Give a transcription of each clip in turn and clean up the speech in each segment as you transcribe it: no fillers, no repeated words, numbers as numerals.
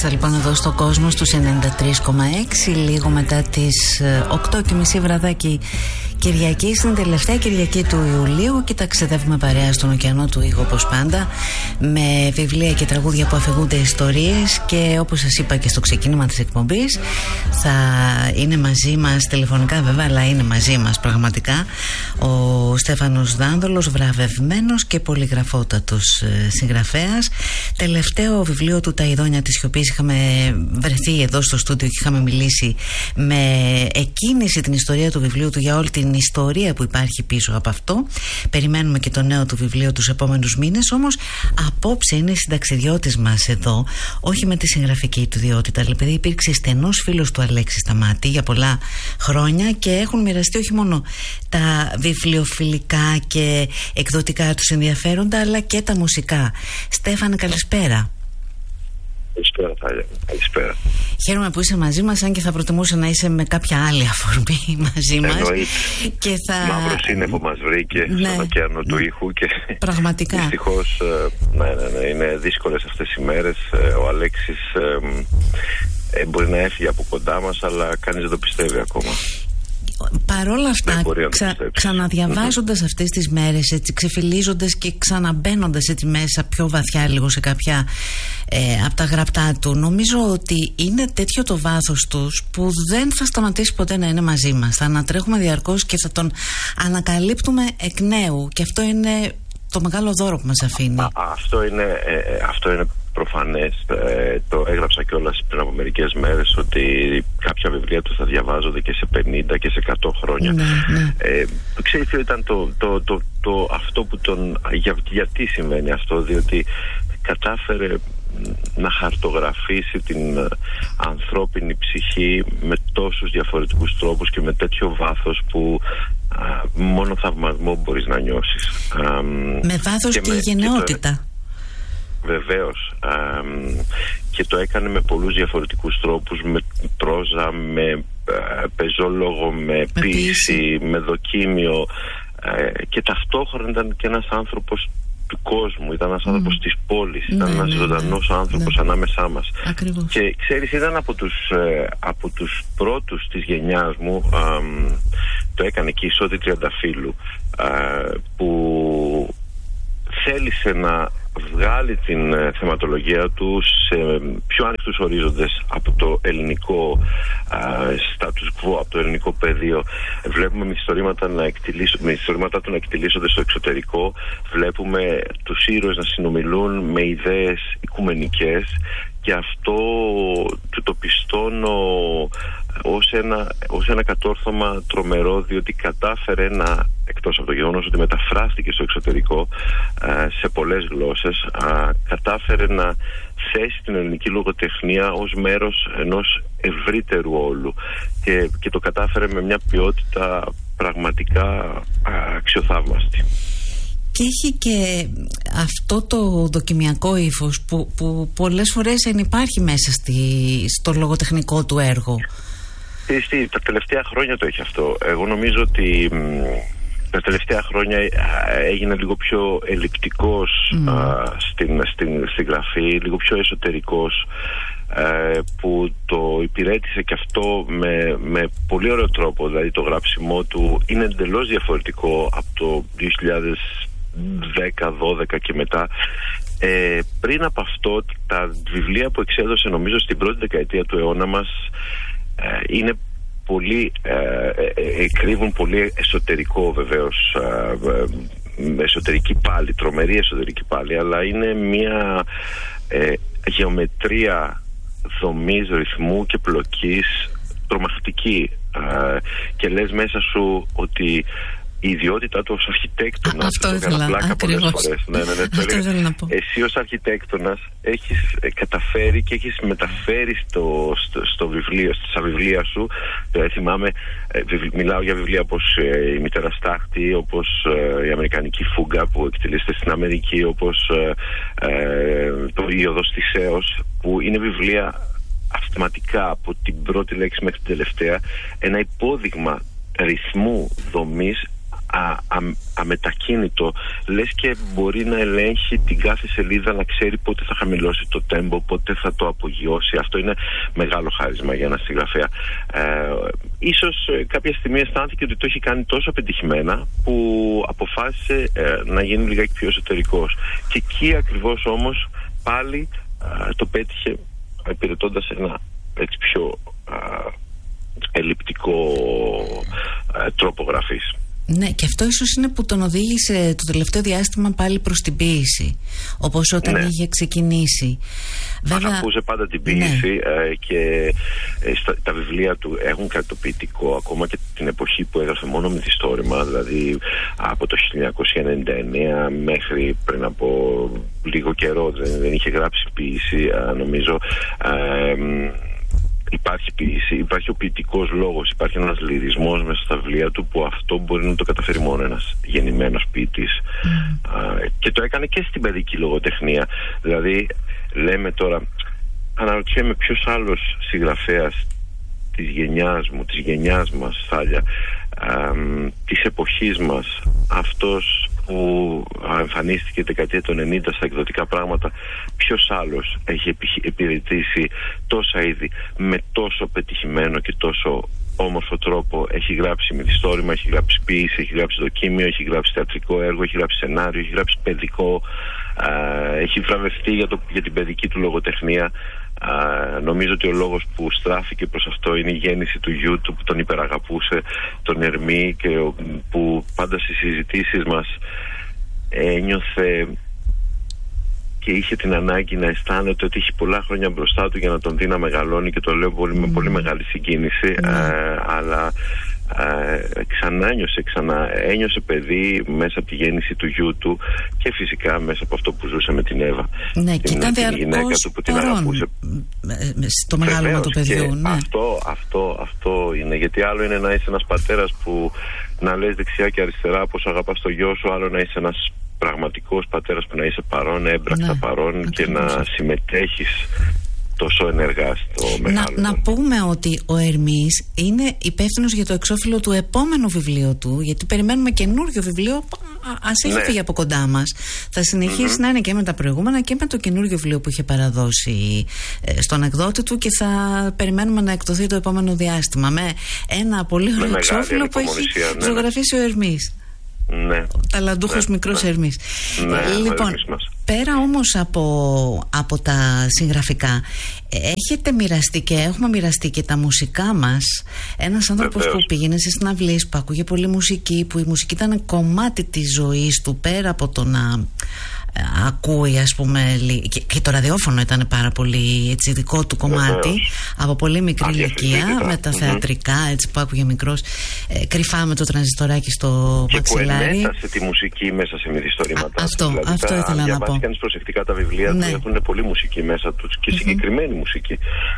Είμαστε λοιπόν εδώ στο κόσμο στους 93,6, λίγο μετά τις 8:30 βραδάκι Κυριακή. Στην τελευταία Κυριακή του Ιουλίου και ταξιδεύουμε παρέα στον ωκεανό του ήχου, όπως πάντα, με βιβλία και τραγούδια που αφηγούνται ιστορίες. Και όπως σας είπα και στο ξεκίνημα της εκπομπής, θα είναι μαζί μας τηλεφωνικά βέβαια, αλλά είναι μαζί μας πραγματικά ο Στέφανος Δάνδολος, βραβευμένος και πολυγραφότατος συγγραφέας. Τελευταίο βιβλίο του, Τα Ειδόνια της Σιωπής, είχαμε βρεθεί εδώ στο στούντιο και είχαμε μιλήσει με εκκίνηση την ιστορία του βιβλίου του, για όλη την ιστορία που υπάρχει πίσω από αυτό. Περιμένουμε και το νέο του βιβλίο τους επόμενους μήνες. Όμως απόψε είναι συνταξιδιώτης μας εδώ, όχι με τη συγγραφική του ιδιότητα, αλλά επειδή υπήρξε στενός φίλος του Αλέξη Σταμάτη για πολλά χρόνια και έχουν μοιραστεί όχι μόνο τα βιβλιοφιλικά και εκδοτικά τους ενδιαφέροντα, αλλά και τα μουσικά. Στέφανε, καλησπέρα. Καλησπέρα, Τάλια. Καλησπέρα. Χαίρομαι που είσαι μαζί μας, αν και θα προτιμούσα να είσαι με κάποια άλλη αφορμή μαζί μας. Εννοείται. Μαύρο σύννεφο μας βρήκε στον ωκεανό του ήχου και πραγματικά. Δυστυχώς, είναι δύσκολες αυτές οι μέρες. Ο Αλέξης μπορεί να έφυγε από κοντά μας, αλλά κανείς δεν το πιστεύει ακόμα. Παρόλα αυτά, ξαναδιαβάζοντας αυτές τις μέρες, έτσι, ξεφυλίζοντας και ξαναμπαίνοντας έτσι μέσα πιο βαθιά λίγο σε κάποια από τα γραπτά του, νομίζω ότι είναι τέτοιο το βάθος τους που δεν θα σταματήσει ποτέ να είναι μαζί μας. Θα ανατρέχουμε διαρκώς και θα τον ανακαλύπτουμε εκ νέου, και αυτό είναι το μεγάλο δώρο που μας αφήνει. Αυτό είναι προφανές. Το έγραψα κιόλας πριν από μερικές μέρες, ότι κάποια βιβλία του θα διαβάζονται και σε 50 και σε 100 χρόνια. Ναι. Ξέρεις ποιο ήταν αυτό που γιατί συμβαίνει αυτό? Διότι κατάφερε να χαρτογραφήσει την ανθρώπινη ψυχή με τόσους διαφορετικούς τρόπους και με τέτοιο βάθος που μόνο θαυμασμό μπορείς να νιώσεις. Με βάθος και γενναιότητα. Βεβαίως, και το έκανε με πολλούς διαφορετικούς τρόπους, με πρόζα, με πεζόλογο, με ποίηση, με δοκίμιο, και ταυτόχρονα ήταν και ένας άνθρωπος του κόσμου, ήταν ένας άνθρωπος της πόλης, ήταν ένας ζωντανός άνθρωπος ανάμεσά μας. Ακριβώς. Και ξέρεις, ήταν από τους πρώτους της γενιάς μου, το έκανε και η Σώτη Τριανταφύλου, που θέλησε να βγάλει την θεματολογία του σε πιο ανοιχτούς ορίζοντες από το ελληνικό status quo, από το ελληνικό πεδίο. Βλέπουμε μυθιστορήματα του να εκτιλήσονται στο εξωτερικό, βλέπουμε τους ήρωες να συνομιλούν με ιδέες οικουμενικές, και αυτό του το πιστώνω ως ένα κατόρθωμα τρομερό, διότι κατάφερε να, εκτός από το γεγονός ότι μεταφράστηκε στο εξωτερικό σε πολλές γλώσσες, κατάφερε να θέσει την ελληνική λογοτεχνία ως μέρος ενός ευρύτερου όλου, και το κατάφερε με μια ποιότητα πραγματικά αξιοθαύμαστη. Και έχει και αυτό το δοκιμιακό ύφος που πολλές φορές υπάρχει μέσα στο λογοτεχνικό του έργο. Τα τελευταία χρόνια το έχει αυτό. Εγώ νομίζω ότι τα τελευταία χρόνια έγινε λίγο πιο ελλειπτικός στην γραφή, λίγο πιο εσωτερικός, που το υπηρέτησε και αυτό με πολύ ωραίο τρόπο. Δηλαδή το γράψιμό του είναι εντελώς διαφορετικό από το 2010-12 και μετά. Πριν από αυτό, τα βιβλία που εξέδωσε νομίζω στην πρώτη δεκαετία του αιώνα μας είναι πολύ, κρύβουν πολύ εσωτερικό, βεβαίως, εσωτερική πάλι, τρομερή εσωτερική πάλι, αλλά είναι μια γεωμετρία δομής, ρυθμού και πλοκής τρομακτική, και λες μέσα σου ότι η ιδιότητά του ως αρχιτέκτονας, αυτό ήθελα, ακριβώς. Αυτό ήθελα να πω. Εσύ ως αρχιτέκτονας έχεις καταφέρει και έχεις μεταφέρει στο βιβλίο, στα βιβλία σου, θυμάμαι, μιλάω για βιβλία όπως η Μητέρα Στάχτη, όπως η Αμερικανική Φούγκα που εκτελήσεται στην Αμερική, όπως το Η Οδός Θησέως, που είναι βιβλία αυτοματικά από την πρώτη λέξη μέχρι την τελευταία ένα υπόδειγμα ρυθμού, δομής, αμετακίνητο, λες και μπορεί να ελέγχει την κάθε σελίδα, να ξέρει πότε θα χαμηλώσει το τέμπο, πότε θα το απογειώσει. Αυτό είναι μεγάλο χάρισμα για ένα συγγραφέα. Ίσως κάποια στιγμή αισθάνθηκε ότι το έχει κάνει τόσο πετυχημένα που αποφάσισε να γίνει λιγάκι πιο εσωτερικός, και εκεί ακριβώς όμως πάλι το πέτυχε, υπηρετώντας ένα έτσι πιο ελλειπτικό τρόπο γραφής. Ναι, και αυτό ίσως είναι που τον οδήγησε το τελευταίο διάστημα πάλι προς την ποίηση, όπως όταν είχε ξεκινήσει. Βέβαια, αγαπούσε πάντα την ποίηση, και τα βιβλία του έχουν κάτι το ποιητικό, ακόμα και την εποχή που έγραφε μόνο μυθιστόρημα, δηλαδή από το 1999 μέχρι πριν από λίγο καιρό δεν είχε γράψει ποίηση, νομίζω. Υπάρχει ποίηση, υπάρχει ο ποιητικός λόγος, υπάρχει ένας λυρισμός μέσα στα βιβλία του που αυτό μπορεί να το καταφέρει μόνο ένας γεννημένος ποιητής. Και το έκανε και στην παιδική λογοτεχνία. Δηλαδή, λέμε τώρα, αναρωτιέμαι ποιος άλλος συγγραφέας της γενιάς μου, της γενιάς μας, Θάλια, της εποχής μας, αυτός που εμφανίστηκε δεκαετία του 90 στα εκδοτικά πράγματα, ποιος άλλος έχει υπηρετήσει τόσα είδη με τόσο πετυχημένο και τόσο όμορφο τρόπο? Έχει γράψει μυθιστόρημα, έχει γράψει ποίηση, έχει γράψει δοκίμιο, έχει γράψει θεατρικό έργο, έχει γράψει σενάριο, έχει γράψει παιδικό, έχει βραβευτεί για την παιδική του λογοτεχνία. Νομίζω ότι ο λόγος που στράφηκε προς αυτό είναι η γέννηση του γιού του, που τον υπεραγαπούσε, τον Ερμή, και που πάντα στις συζητήσεις μας ένιωθε και είχε την ανάγκη να αισθάνεται ότι έχει πολλά χρόνια μπροστά του για να τον δει να μεγαλώνει, και το λέω με πολύ μεγάλη συγκίνηση, αλλά ένιωσε παιδί μέσα από τη γέννηση του γιού του, και φυσικά μέσα από αυτό που ζούσε με την Εύα, και ήταν την γυναίκα του που την αγαπούσε στο μεγάλωμα του παιδιού. Αυτό είναι, γιατί άλλο είναι να είσαι ένας πατέρας που να λες δεξιά και αριστερά πως αγαπάς το γιο σου, άλλο να είσαι ένας πραγματικός πατέρας που να είσαι παρόν, έμπρακτα παρόν, και να συμμετέχεις τόσο ενεργά στο μεγάλο. Να πούμε ότι ο Ερμής είναι υπεύθυνος για το εξώφυλλο του επόμενου βιβλίου του, γιατί περιμένουμε καινούριο βιβλίο. Ας έχει φύγει από κοντά μας. Θα συνεχίσει να είναι και με τα προηγούμενα και με το καινούριο βιβλίο που είχε παραδώσει στον εκδότη του, και θα περιμένουμε να εκδοθεί το επόμενο διάστημα με ένα πολύ ωραίο εξώφυλλο που έχει ζωγραφίσει ο Ερμής. Ταλαντούχος μικρός Ερμής. Λοιπόν, πέρα όμως από τα συγγραφικά, έχετε μοιραστεί και έχουμε μοιραστεί και τα μουσικά μας. Ένας άνθρωπος που πήγαινε σε συναυλίες, που άκουγε πολύ μουσική, που η μουσική ήταν κομμάτι της ζωής του, πέρα από το να ακούει, ας πούμε, και το ραδιόφωνο ήταν πάρα πολύ έτσι, δικό του κομμάτι, από πολύ μικρή ηλικία, με τα θεατρικά, έτσι, που άκουγε μικρός, κρυφά με το τρανζιστοράκι στο μαξιλάρι. Και που ενέτασε τη μουσική μέσα σε μυθιστορήματα. Αυτό ήθελα να πω. Κάνεις προσεκτικά τα βιβλία του, έχουν πολύ μουσική μέσα τους, και συγκεκριμένη μουσική.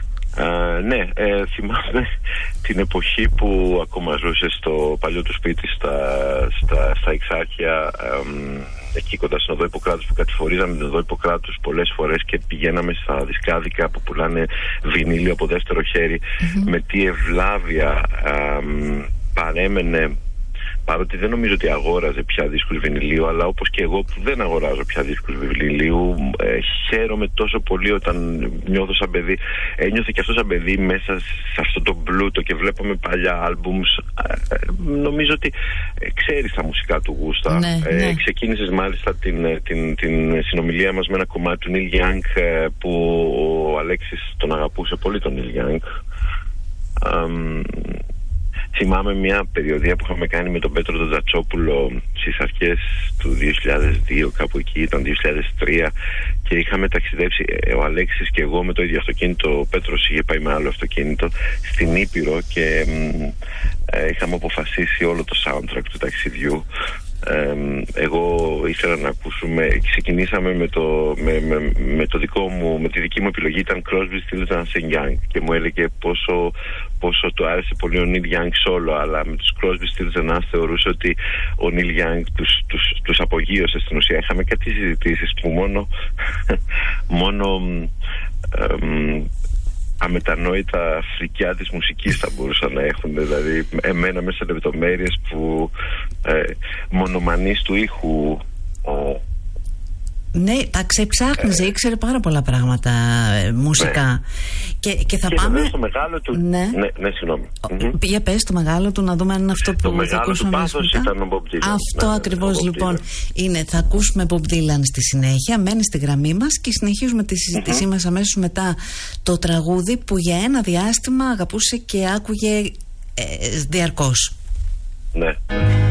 Θυμάμαι την εποχή που ακόμα ζούσε στο παλιό του σπίτι στα Εξάρχεια, εκεί κοντά στην Οδό Ιπποκράτους, που κατηφορίζαμε την Οδό Ιπποκράτους πολλές φορές και πηγαίναμε στα δισκάδικα που πουλάνε βινίλιο από δεύτερο χέρι, με τι ευλάβεια παρέμενε, παρότι δεν νομίζω ότι αγόραζε πια δίσκους βινιλίου, αλλά όπως και εγώ που δεν αγοράζω πια δίσκους βινιλίου, χαίρομαι τόσο πολύ όταν νιώθω σαν παιδί. Ένιωθε και αυτό σαν παιδί μέσα σε αυτό το πλούτο, και βλέπαμε παλιά άλμπουμς. Νομίζω ότι ξέρεις τα μουσικά του γούστα. Ξεκίνησες μάλιστα την συνομιλία μας με ένα κομμάτι του Νίλ Γιάνγκ, που ο Αλέξης τον αγαπούσε πολύ, τον Νίλ Γιάνγκ. Θυμάμαι μια περιοδία που είχαμε κάνει με τον Πέτρο τον Τζατσόπουλο στις αρχές του 2002, κάπου εκεί ήταν 2003, και είχαμε ταξιδέψει ο Αλέξης και εγώ με το ίδιο αυτοκίνητο. Ο Πέτρος είχε πάει με άλλο αυτοκίνητο στην Ήπειρο, και είχαμε αποφασίσει όλο το soundtrack του ταξιδιού. Εγώ ήθελα να ακούσουμε, ξεκινήσαμε με το δικό μου, με τη δική μου επιλογή ήταν Crosby, Stills and Young, και μου έλεγε πόσο του άρεσε πολύ ο Neil Young solo, αλλά με τους Crosby, Stills and Nash θεωρούσε ότι ο Neil Young τους απογείωσε στην ουσία. Είχαμε κάτι συζητήσεις που μόνο αμετανόητα φρικιά της μουσικής θα μπορούσαν να έχουν, δηλαδή εμένα μέσα σε λεπτομέρειες που μονομανής του ήχου. Ναι, τα ξεψάχνιζε, ήξερε πάρα πολλά πράγματα μουσικά. Ναι. Και θα και πάμε στο μεγάλο του. Ναι, συγγνώμη. Για πες το μεγάλο του, να δούμε αν είναι αυτό που θα ακούσουμε. Το μεγάλο του πάθος ήταν ο Bob Dylan. Αυτό ακριβώς λοιπόν είναι. Θα ακούσουμε Bob Dylan στη συνέχεια. Μένει στη γραμμή μας και συνεχίζουμε τη συζήτησή μας αμέσως μετά το τραγούδι που για ένα διάστημα αγαπούσε και άκουγε διαρκώς. Ναι.